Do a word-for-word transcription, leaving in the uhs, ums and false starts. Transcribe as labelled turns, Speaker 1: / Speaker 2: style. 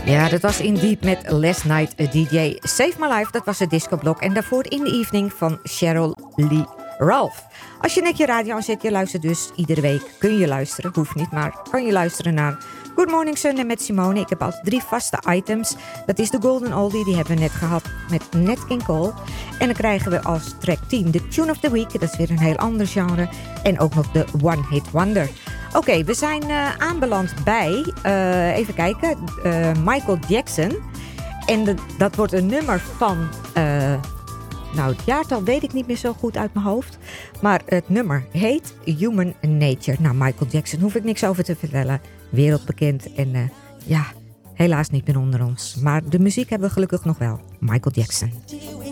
Speaker 1: Ja, dat was Indeed met Last Night a D J. Save My Life, dat was de discoblok. En daarvoor In the Evening van Cheryl Lee Ralph. Als je net je radio aanzet, je luistert dus iedere week. Kun je luisteren, hoeft niet, maar kan je luisteren naar Good Morning Sunday met Simone. Ik heb altijd drie vaste items. Dat is de Golden Oldie, die hebben we net gehad met Nat King Cole. En dan krijgen we als track tien de Tune of the Week. Dat is weer een heel ander genre. En ook nog de One Hit Wonder. Oké, okay, we zijn uh, aanbeland bij, uh, even kijken, uh, Michael Jackson. En de, dat wordt een nummer van, uh, nou het jaartal weet ik niet meer zo goed uit mijn hoofd. Maar het nummer heet Human Nature. Nou, Michael Jackson hoef ik niks over te vertellen. Wereldbekend en uh, ja, helaas niet meer onder ons. Maar de muziek hebben we gelukkig nog wel. Michael Jackson.